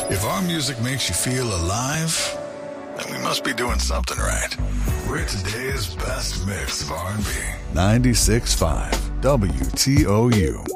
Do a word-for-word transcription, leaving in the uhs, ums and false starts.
If our music makes you feel alive, then we must be doing something right. We're today's best mix of R and B. ninety-six point five W T O U.